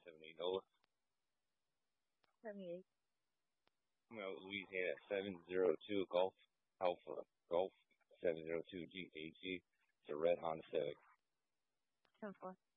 78 NOLA. 78. Louisiana 702 Golf Alpha Golf 702 GAG. It's a red Honda Civic. 10-4.